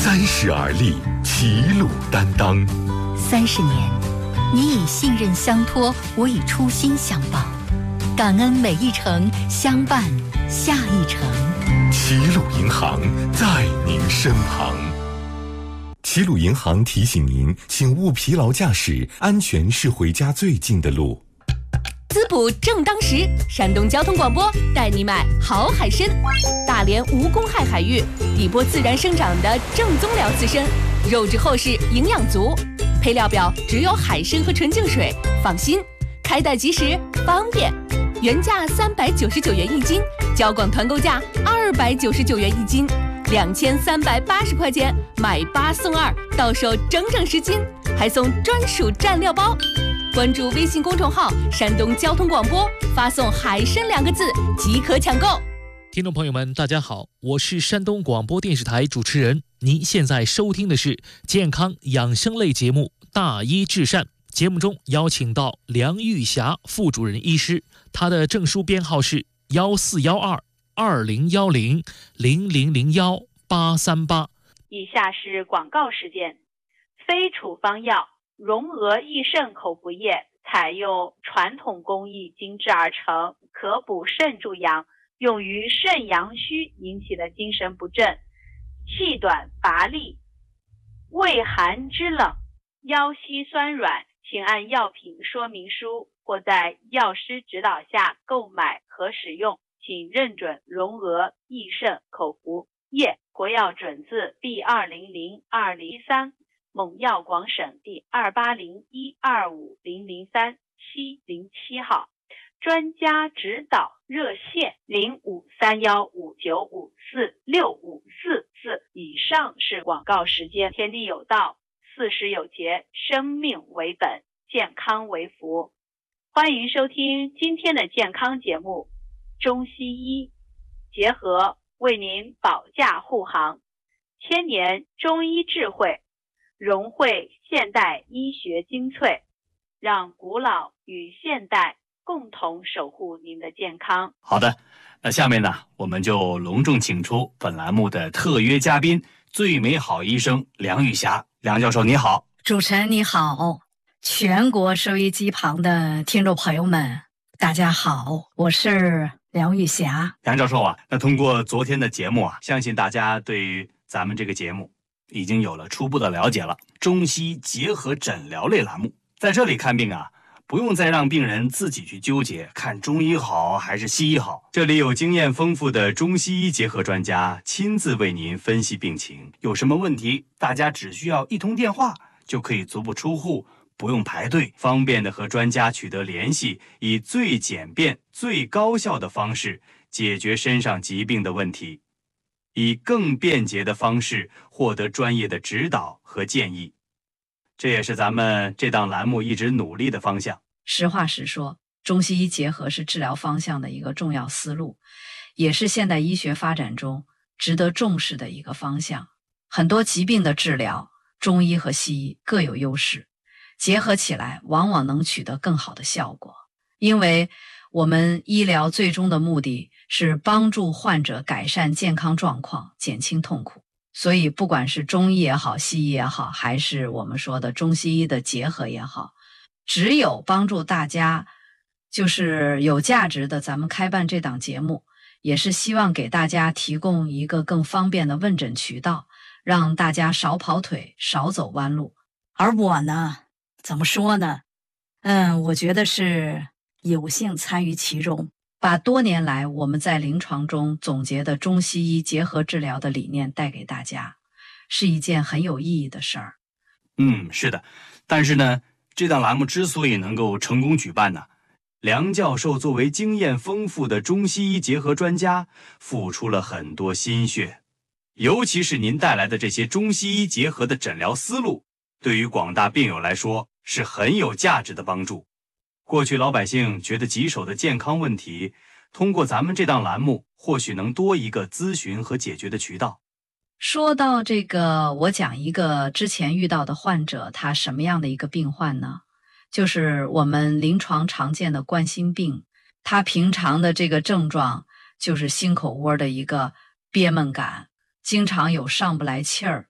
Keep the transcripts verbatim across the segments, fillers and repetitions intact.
三十而立，齐鲁担当。 三十年，你以信任相托，我以初心相报，感恩每一程，相伴下一程。 齐鲁银行在您身旁。齐鲁银行提醒您，请勿疲劳驾驶，安全是回家最近的路。 滋补正当时，山东交通广播带你买好海参，大连无公害海域，底波自然生长的正宗辽刺参，肉质厚实，营养足，配料表只有海参和纯净水，放心，开袋即时，方便。原价三百九十九元一斤，交广团购价二百九十九元一斤，两千三百八十块钱买八送二，到手整整十斤，还送专属蘸料包。关注微信公众号山东交通广播，发送海参两个字即可抢购。 听众朋友们大家好，我是山东广播电视台主持人，您现在收听的是健康养生类节目大医治善。节目中邀请到梁玉霞副主任医师，他的证书编号是幺四幺二二零幺零零零零幺八三八。 以下是广告时间。非处方药融额益肾口服液采用传统工艺精制而成，可补肾助阳，用于肾阳虚引起的精神不振、气短乏力、畏寒肢冷、腰膝酸软，请按药品说明书或在药师指导下购买和使用，请认准融额益肾口服液，国药准字 B 二零零二零一三，蒙药广省第二八零一二五零零三七零七号，专家指导热线零五三幺五九五四六五四四。以上是广告时间。天地有道，四时有节，生命为本，健康为福。欢迎收听今天的健康节目，中西医结合为您保驾护航，千年中医智慧融汇现代医学精粹，让古老与现代共同守护您的健康。 好的，那下面呢，我们就隆重请出本栏目的特约嘉宾，最美好医生梁玉霞。梁教授你好。 主持人你好，全国收音机旁的听众朋友们大家好，我是梁玉霞。 梁教授啊，那通过昨天的节目啊，相信大家对于咱们这个节目已经有了初步的了解了。中西结合诊疗类栏目，在这里看病啊，不用再让病人自己去纠结看中医好还是西医好，这里有经验丰富的中西医结合专家亲自为您分析病情，有什么问题大家只需要一通电话就可以足不出户，不用排队，方便的和专家取得联系，以最简便最高效的方式解决身上疾病的问题，以更便捷的方式获得专业的指导和建议。这也是咱们这档栏目一直努力的方向。 实话实说，中西医结合是治疗方向的一个重要思路，也是现代医学发展中值得重视的一个方向。很多疾病的治疗，中医和西医各有优势，结合起来往往能取得更好的效果。因为我们医疗最终的目的是帮助患者改善健康状况，减轻痛苦。所以不管是中医也好，西医也好，还是我们说的中西医的结合也好，只有帮助大家就是有价值的，咱们开办这档节目也是希望给大家提供一个更方便的问诊渠道，让大家少跑腿，少走弯路。而我呢，怎么说呢？嗯，我觉得是有幸参与其中，把多年来我们在临床中总结的中西医结合治疗的理念带给大家，是一件很有意义的事儿。 嗯，是的。但是呢，这档栏目之所以能够成功举办呢，梁教授作为经验丰富的中西医结合专家，付出了很多心血。尤其是您带来的这些中西医结合的诊疗思路，对于广大病友来说是很有价值的帮助。过去老百姓觉得棘手的健康问题，通过咱们这档栏目，或许能多一个咨询和解决的渠道。 说到这个，我讲一个之前遇到的患者，他什么样的一个病患呢？就是我们临床常见的冠心病，他平常的这个症状就是心口窝的一个憋闷感，经常有上不来气儿，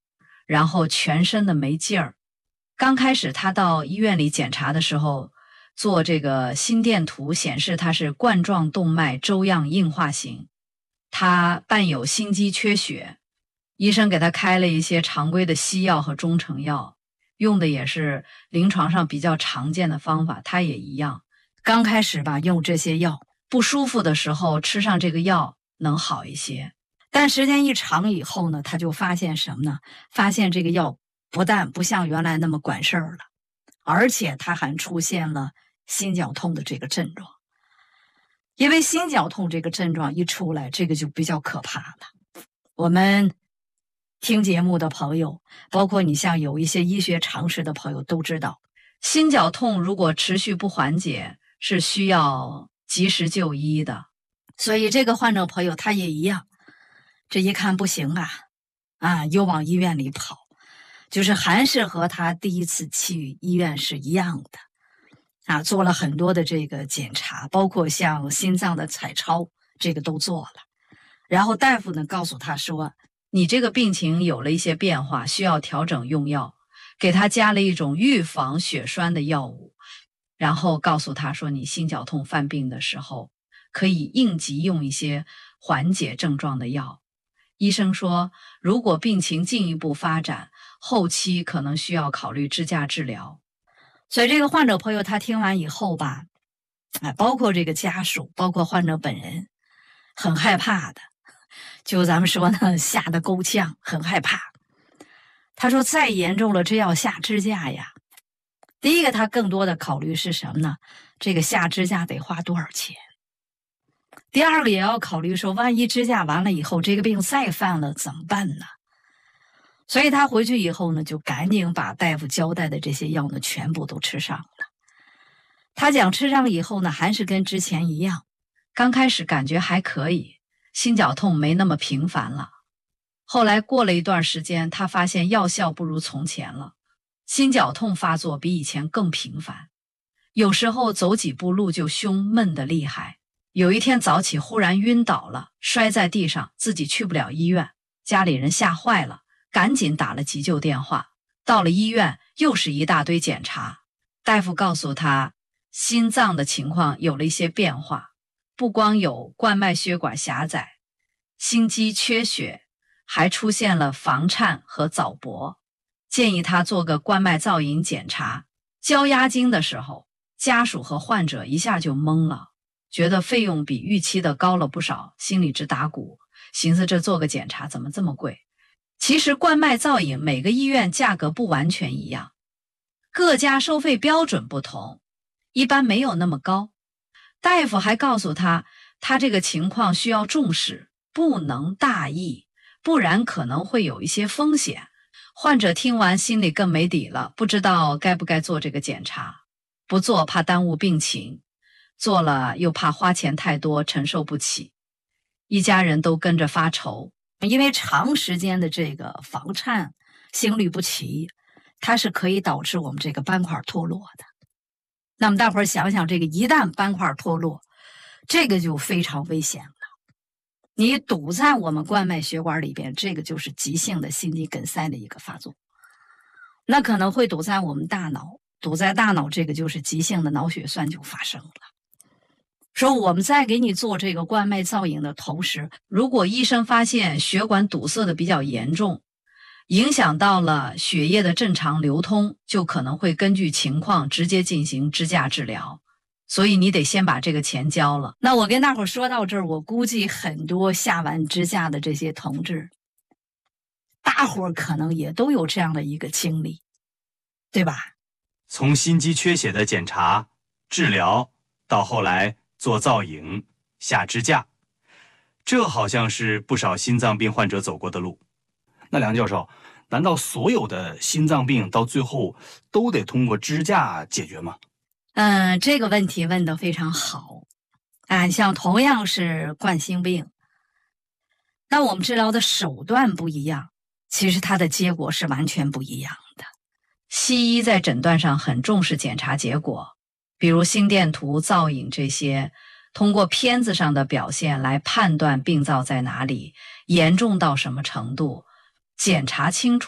然后全身的没劲儿。刚开始他到医院里检查的时候，做这个心电图显示他是冠状动脉粥样硬化型，他伴有心肌缺血。医生给他开了一些常规的西药和中成药，用的也是临床上比较常见的方法，他也一样。刚开始吧，用这些药，不舒服的时候吃上这个药能好一些。但时间一长以后呢，他就发现什么呢？发现这个药不但不像原来那么管事儿了，而且他还出现了心绞痛的这个症状。因为心绞痛这个症状一出来，这个就比较可怕了。我们听节目的朋友，包括你像有一些医学常识的朋友都知道，心绞痛如果持续不缓解，是需要及时就医的。所以这个患者朋友他也一样，这一看不行啊，啊，又往医院里跑，就是还是和他第一次去医院是一样的，啊，做了很多的这个检查，包括像心脏的彩超，这个都做了。然后大夫呢告诉他说，你这个病情有了一些变化，需要调整用药，给他加了一种预防血栓的药物，然后告诉他说，你心绞痛犯病的时候可以应急用一些缓解症状的药。医生说，如果病情进一步发展，后期可能需要考虑支架治疗。所以这个患者朋友他听完以后吧，哎，包括这个家属，包括患者本人，很害怕的，就咱们说呢，吓得够呛，很害怕。他说再严重了，这要下支架呀。第一个他更多的考虑是什么呢？这个下支架得花多少钱？第二个也要考虑说，万一支架完了以后，这个病再犯了怎么办呢？所以他回去以后呢，就赶紧把大夫交代的这些药呢，全部都吃上了。他讲吃上以后呢，还是跟之前一样，刚开始感觉还可以，心绞痛没那么频繁了。后来过了一段时间，他发现药效不如从前了，心绞痛发作比以前更频繁，有时候走几步路就胸闷得厉害。有一天早起忽然晕倒了，摔在地上，自己去不了医院，家里人吓坏了，赶紧打了急救电话。到了医院又是一大堆检查，大夫告诉他心脏的情况有了一些变化，不光有冠脉血管狭窄，心肌缺血，还出现了房颤和早搏，建议他做个冠脉造影检查。交押金的时候，家属和患者一下就懵了，觉得费用比预期的高了不少，心里直打鼓，寻思这做个检查怎么这么贵。其实冠脉造影每个医院价格不完全一样，各家收费标准不同，一般没有那么高。大夫还告诉他，他这个情况需要重视，不能大意，不然可能会有一些风险。患者听完心里更没底了，不知道该不该做这个检查，不做怕耽误病情，做了又怕花钱太多承受不起，一家人都跟着发愁。因为长时间的这个房颤、心律不齐，它是可以导致我们这个斑块脱落的。那么大伙儿想想，这个一旦斑块脱落，这个就非常危险了。你堵在我们冠脉血管里边，这个就是急性的心肌梗塞的一个发作。那可能会堵在我们大脑，堵在大脑，这个就是急性的脑血栓就发生了。说我们在给你做这个冠脉造影的同时，如果医生发现血管堵塞的比较严重，影响到了血液的正常流通，就可能会根据情况直接进行支架治疗。所以你得先把这个钱交了。那我跟大伙说到这儿，我估计很多下完支架的这些同志，大伙儿可能也都有这样的一个经历，对吧？ 从心肌缺血的检查、治疗，到后来做造影、下支架，这好像是不少心脏病患者走过的路。那梁教授，难道所有的心脏病到最后都得通过支架解决吗？ 嗯，这个问题问得非常好。啊，像同样是冠心病，那我们治疗的手段不一样，其实它的结果是完全不一样的。西医在诊断上很重视检查结果，比如心电图、造影这些，通过片子上的表现来判断病灶在哪里，严重到什么程度，检查清楚了，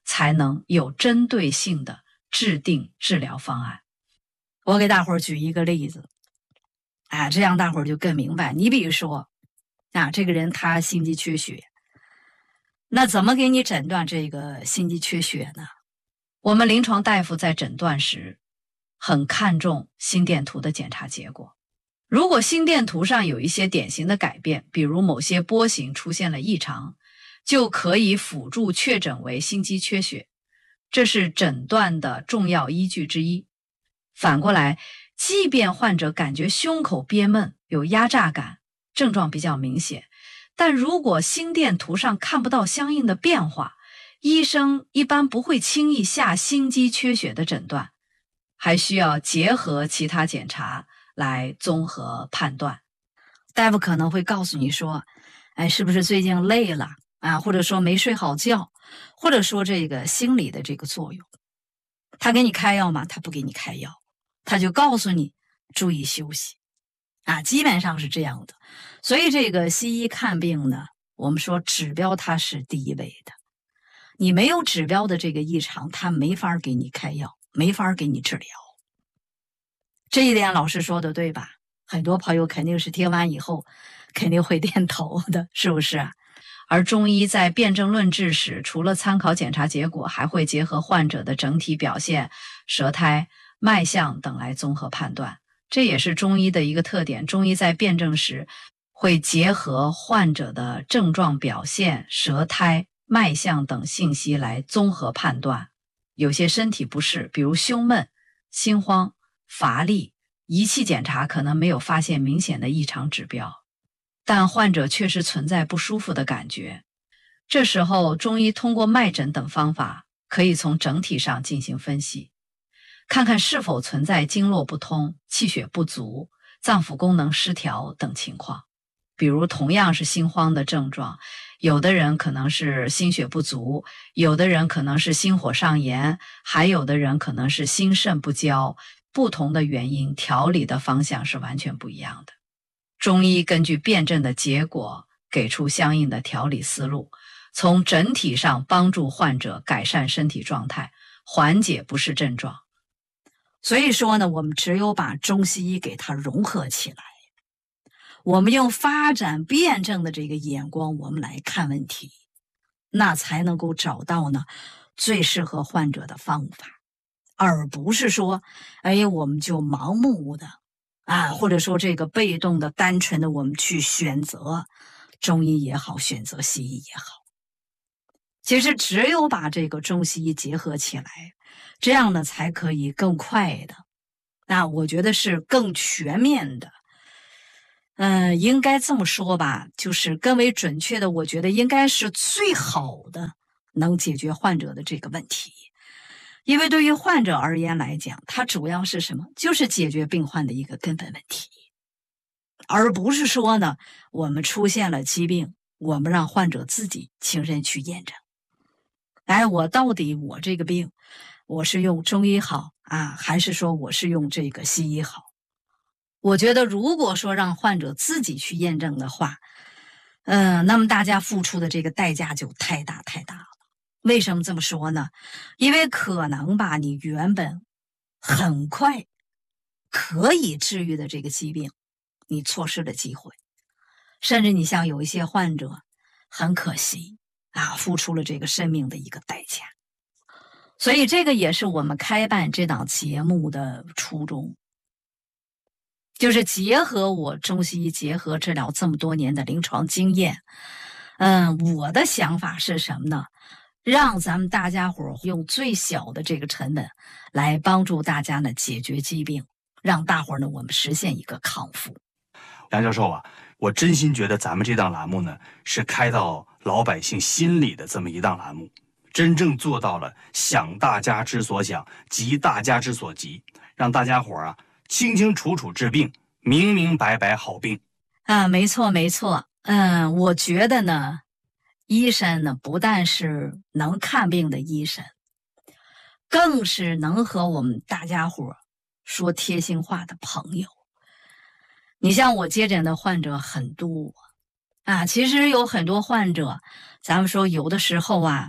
才能有针对性的制定治疗方案。我给大伙儿举一个例子，啊，这样大伙儿就更明白。你比如说，啊，这个人他心肌缺血，那怎么给你诊断这个心肌缺血呢？我们临床大夫在诊断时很看重心电图的检查结果。如果心电图上有一些典型的改变，比如某些波形出现了异常，就可以辅助确诊为心肌缺血，这是诊断的重要依据之一。反过来，即便患者感觉胸口憋闷，有压榨感，症状比较明显，但如果心电图上看不到相应的变化，医生一般不会轻易下心肌缺血的诊断，还需要结合其他检查来综合判断。大夫可能会告诉你说，哎，是不是最近累了啊？或者说没睡好觉，或者说这个心理的这个作用。他给你开药吗？他不给你开药，他就告诉你注意休息啊，基本上是这样的。所以这个西医看病呢，我们说指标它是第一位的。你没有指标的这个异常，他没法给你开药，没法给你治疗。这一点老师说的对吧？很多朋友肯定是听完以后肯定会点头的，是不是啊？而中医在辨证论治时，除了参考检查结果，还会结合患者的整体表现、舌苔、脉象等来综合判断。这也是中医的一个特点，中医在辨证时会结合患者的症状表现、舌苔、脉象等信息来综合判断。有些身体不适，比如胸闷、心慌、乏力，仪器检查可能没有发现明显的异常指标，但患者确实存在不舒服的感觉。这时候中医通过脉诊等方法，可以从整体上进行分析，看看是否存在经络不通、气血不足、脏腑功能失调等情况。比如同样是心慌的症状，有的人可能是心血不足，有的人可能是心火上炎，还有的人可能是心肾不交，不同的原因，调理的方向是完全不一样的。中医根据辨证的结果，给出相应的调理思路，从整体上帮助患者改善身体状态，缓解不适症状。所以说呢，我们只有把中西医给它融合起来，我们用发展辩证的这个眼光，我们来看问题，那才能够找到呢最适合患者的方法，而不是说，哎，我们就盲目的啊，或者说这个被动的、单纯的，我们去选择中医也好，选择西医也好。其实只有把这个中西医结合起来，这样呢才可以更快的，那我觉得是更全面的。嗯、呃，应该这么说吧，就是更为准确的，我觉得应该是最好的能解决患者的这个问题。因为对于患者而言来讲，它主要是什么？就是解决病患的一个根本问题，而不是说呢，我们出现了疾病，我们让患者自己亲身去验证。哎，我到底我这个病，我是用中医好啊，还是说我是用这个西医好？我觉得如果说让患者自己去验证的话，嗯、呃，那么大家付出的这个代价就太大太大了。为什么这么说呢？因为可能吧，你原本很快可以治愈的这个疾病，你错失了机会，甚至你像有一些患者，很可惜啊，付出了这个生命的一个代价。所以这个也是我们开办这档节目的初衷，就是结合我中西医结合治疗这么多年的临床经验。嗯，我的想法是什么呢？让咱们大家伙用最小的这个成本来帮助大家呢解决疾病，让大伙呢我们实现一个康复。 杨教授啊，我真心觉得咱们这档栏目呢是开到老百姓心里的这么一档栏目，真正做到了想大家之所想，急大家之所急，让大家伙啊清清楚楚治病，明明白白好病啊。没错没错，嗯，我觉得呢，医生呢不但是能看病的医生，更是能和我们大家伙说贴心话的朋友。你像我接诊的患者很多啊，其实有很多患者，咱们说有的时候啊，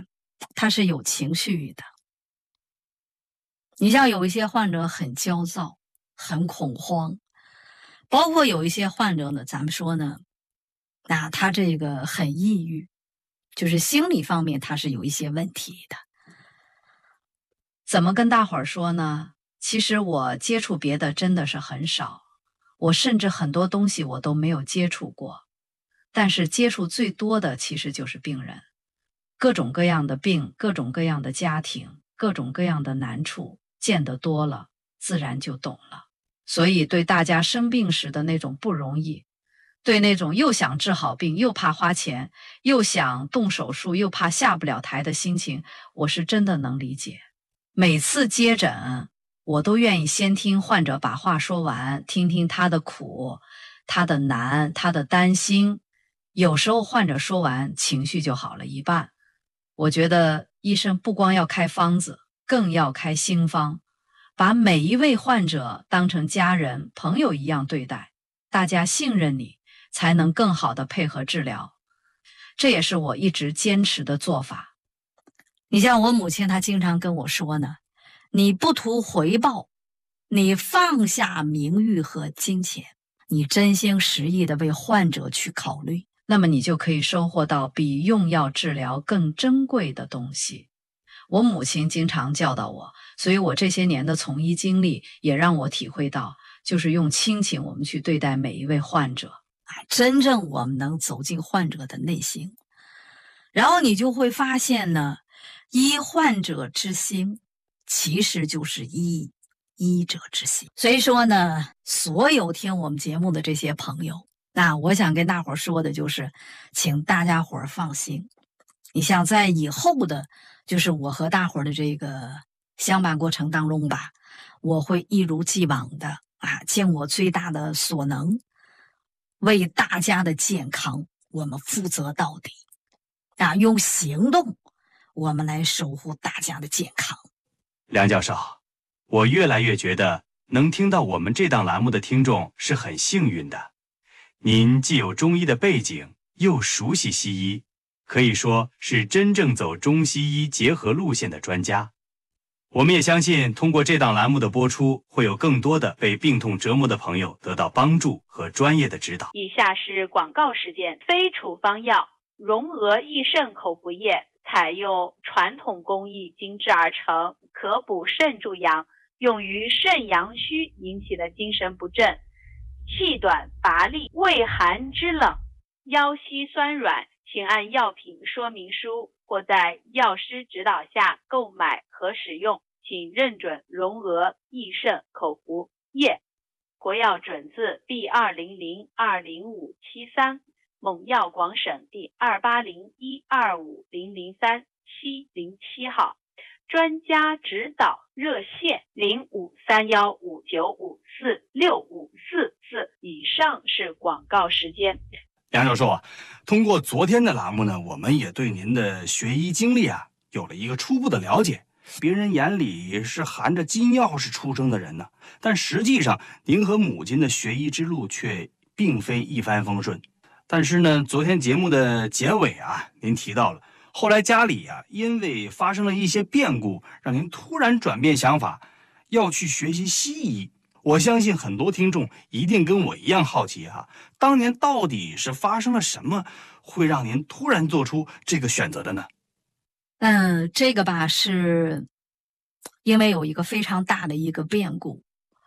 他是有情绪的。你像有一些患者很焦躁，很恐慌，包括有一些患者呢，咱们说呢，那他这个很抑郁，就是心理方面他是有一些问题的。怎么跟大伙儿说呢？其实我接触别的真的是很少，我甚至很多东西我都没有接触过，但是接触最多的其实就是病人，各种各样的病，各种各样的家庭，各种各样的难处，见得多了，自然就懂了。所以对大家生病时的那种不容易，对那种又想治好病，又怕花钱，又想动手术，又怕下不了台的心情，我是真的能理解。每次接诊，我都愿意先听患者把话说完，听听他的苦，他的难，他的担心。有时候患者说完，情绪就好了一半。我觉得医生不光要开方子，更要开心方，把每一位患者当成家人、朋友一样对待，大家信任你，才能更好的配合治疗。这也是我一直坚持的做法。你像我母亲，她经常跟我说呢，你不图回报，你放下名誉和金钱，你真心实意的为患者去考虑，那么你就可以收获到比用药治疗更珍贵的东西。我母亲经常教导我，所以我这些年的从医经历也让我体会到，就是用亲情我们去对待每一位患者，真正我们能走进患者的内心，然后你就会发现呢，医患者之心其实就是医医者之心。所以说呢，所有听我们节目的这些朋友，那我想跟大伙儿说的就是，请大家伙儿放心，你像在以后的就是我和大伙儿的这个相伴过程当中吧，我会一如既往的啊，尽我最大的所能，为大家的健康我们负责到底啊，用行动我们来守护大家的健康。 梁教授，我越来越觉得能听到我们这档栏目的听众是很幸运的。您既有中医的背景，又熟悉西医，可以说是真正走中西医结合路线的专家。我们也相信，通过这档栏目的播出，会有更多的被病痛折磨的朋友得到帮助和专业的指导。 以下是广告时间。非处方药荣额益肾口服液，采用传统工艺精制而成，可补肾助阳，用于肾阳虚引起的精神不振、气短乏力、畏寒肢冷、腰膝酸软，请按药品说明书或在药师指导下购买和使用，请认准荣额益肾口服液。国药准字 B 二零零二零五七三，蒙药广省第二八零一二五零零三七零七号。专家指导热线零五三幺五九五四六五四四。以上是广告时间。 梁教授啊，通过昨天的栏目呢，我们也对您的学医经历啊有了一个初步的了解。别人眼里是含着金钥匙出生的人呢，但实际上您和母亲的学医之路却并非一帆风顺。但是呢，昨天节目的结尾啊，您提到了后来家里啊因为发生了一些变故，让您突然转变想法，要去学习西医。我相信很多听众一定跟我一样好奇哈、啊，当年到底是发生了什么，会让您突然做出这个选择的呢？ 嗯，这个吧，是因为有一个非常大的一个变故。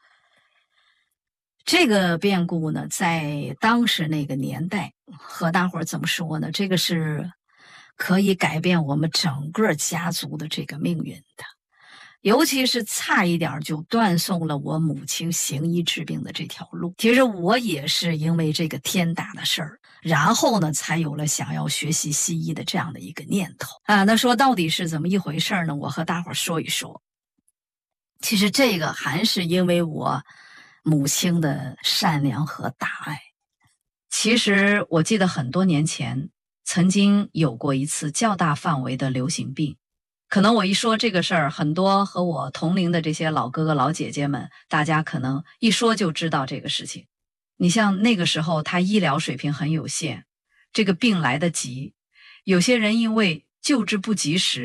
这个变故呢，在当时那个年代，和大伙儿怎么说呢？这个是可以改变我们整个家族的这个命运的。尤其是差一点就断送了我母亲行医治病的这条路。其实我也是因为这个天大的事儿，然后呢才有了想要学习西医的这样的一个念头啊。那说到底是怎么一回事呢？我和大伙儿说一说。其实这个还是因为我母亲的善良和大爱。其实我记得很多年前曾经有过一次较大范围的流行病。可能我一说这个事儿，很多和我同龄的这些老哥哥老姐姐们，大家可能一说就知道这个事情。你像那个时候他医疗水平很有限，这个病来得急，有些人因为救治不及时，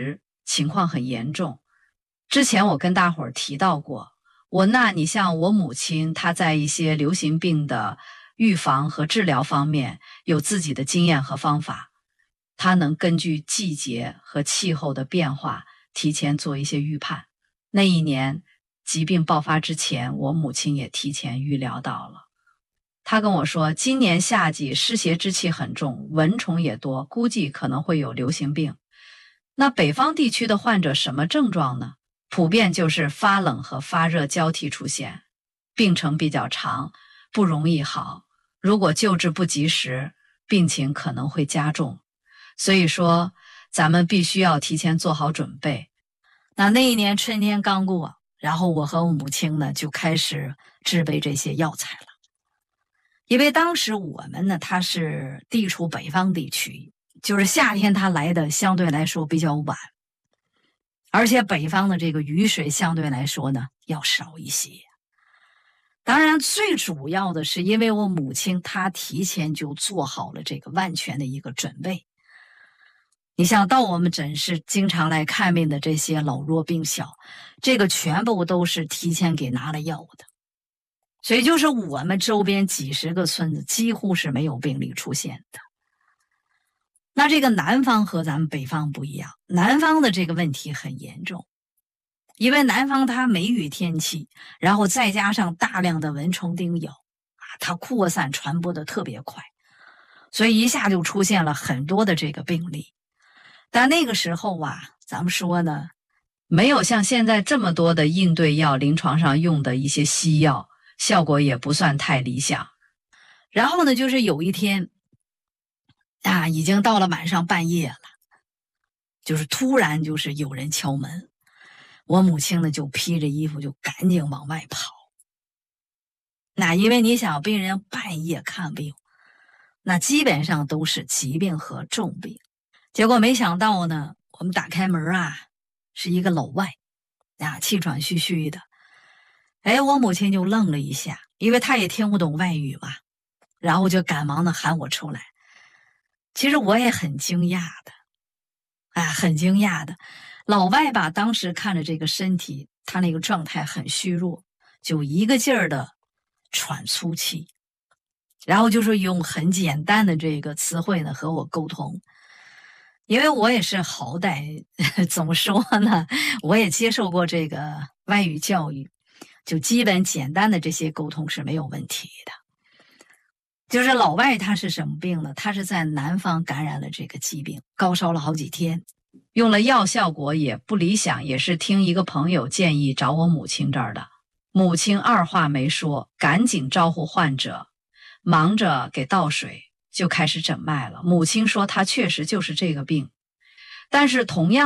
情况很严重。之前我跟大伙儿提到过，我那你像我母亲，她在一些流行病的预防和治疗方面有自己的经验和方法，她能根据季节和气候的变化提前做一些预判。那一年疾病爆发之前，我母亲也提前预料到了。她跟我说，今年夏季湿邪之气很重，蚊虫也多，估计可能会有流行病。那北方地区的患者什么症状呢？普遍就是发冷和发热交替出现，病程比较长，不容易好。如果救治不及时，病情可能会加重。所以说，咱们必须要提前做好准备。那那一年春天刚过，然后我和我母亲呢就开始制备这些药材了。因为当时我们呢，它是地处北方地区，就是夏天它来的相对来说比较晚，而且北方的这个雨水相对来说呢要少一些。当然最主要的是因为我母亲她提前就做好了这个万全的一个准备。你像到我们诊室经常来看病的这些老弱病小，这个全部都是提前给拿了药的。所以就是我们周边几十个村子几乎是没有病例出现的。那这个南方和咱们北方不一样，南方的这个问题很严重，因为南方它梅雨天气，然后再加上大量的蚊虫叮咬啊，它扩散传播的特别快，所以一下就出现了很多的这个病例。但那个时候啊，咱们说呢，没有像现在这么多的应对药，临床上用的一些西药效果也不算太理想。然后呢，就是有一天啊，已经到了晚上半夜了，就是突然就是有人敲门，我母亲呢就披着衣服就赶紧往外跑。那因为你想病人半夜看病，那基本上都是疾病和重病。结果没想到呢，我们打开门啊，是一个老外啊，气喘吁吁的。哎，我母亲就愣了一下，因为她也听不懂外语嘛，然后就赶忙的喊我出来。其实我也很惊讶的，啊，很惊讶的。老外吧，当时看着这个身体，他那个状态很虚弱，就一个劲儿的喘粗气，然后就是用很简单的这个词汇呢和我沟通。因为我也是好歹怎么说呢，我也接受过这个外语教育，就基本简单的这些沟通是没有问题的。就是老外他是什么病呢？他是在南方感染了这个疾病，高烧了好几天，用了药效果也不理想，也是听一个朋友建议找我母亲这儿的。母亲二话没说，赶紧招呼患者，忙着给倒水，就开始诊脉了。母亲说她确实就是这个病，但是同样